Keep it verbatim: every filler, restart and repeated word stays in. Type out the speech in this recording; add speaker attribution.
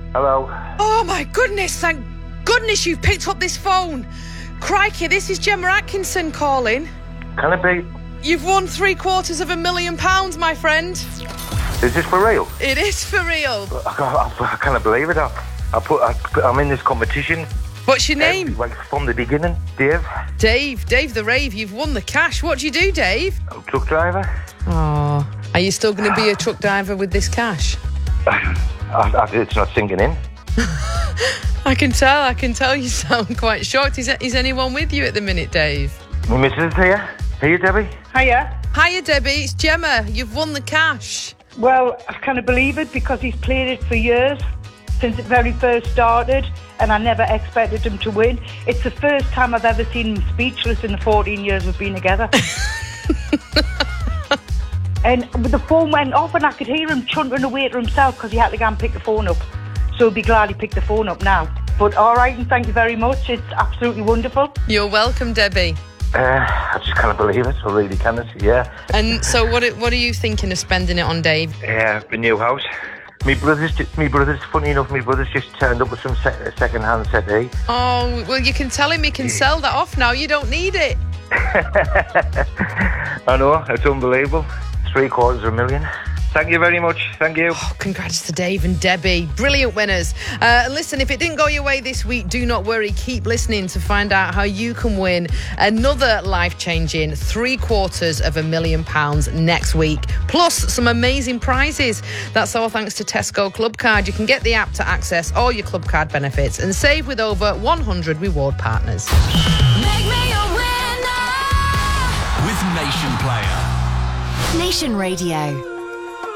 Speaker 1: Hello.
Speaker 2: Oh, my goodness. Thank goodness you've picked up this phone. Crikey, this is Gemma Atkinson calling.
Speaker 1: Can it be?
Speaker 2: You've won three quarters of a million pounds, my friend.
Speaker 1: Is this for real?
Speaker 2: It is for real.
Speaker 1: I can't, I can't believe it. I, I put, I, I'm in this competition.
Speaker 2: What's your name?
Speaker 1: Like from the beginning, Dave.
Speaker 2: Dave. Dave the Rave. You've won the cash. What do you do, Dave?
Speaker 1: I'm a truck driver.
Speaker 2: Oh, are you still going to be a truck driver with this cash?
Speaker 1: I, I, it's not sinking in.
Speaker 2: I can tell. I can tell you sound quite shocked. Is, is anyone with you at the minute, Dave?
Speaker 1: My missus is here. Here, Debbie.
Speaker 3: Hiya.
Speaker 2: Hiya, Debbie. It's Gemma. You've won the cash.
Speaker 3: Well, I can't believe it because he's played it for years, since it very first started, and I never expected him to win. It's the first time I've ever seen him speechless in the fourteen years we've been together. And the phone went off and I could hear him chuntering away to himself because he had to go and pick the phone up. So I'll be glad he picked the phone up now. But all right, and thank you very much. It's absolutely wonderful.
Speaker 2: You're welcome, Debbie.
Speaker 1: Uh, I just can't believe it. I really can't. Yeah.
Speaker 2: And so what what are you thinking of spending it on, Dave?
Speaker 1: Yeah, uh, a new house. Me brother's, me brother's, funny enough, my brother's just turned up with some se- second-hand settee.
Speaker 2: Oh, well, you can tell him he can sell that off now. You don't need it.
Speaker 1: I know, it's unbelievable. Three quarters of a million. Thank you very much. Thank you.
Speaker 2: Oh, congrats to Dave and Debbie. Brilliant winners. Uh, listen, if it didn't go your way this week, do not worry. Keep listening to find out how you can win another life-changing three quarters of a million pounds next week. Plus some amazing prizes. That's all thanks to Tesco Club Card. You can get the app to access all your Club Card benefits and save with over one hundred reward partners.
Speaker 4: Make me a winner with Nation Player.
Speaker 5: Nation Radio.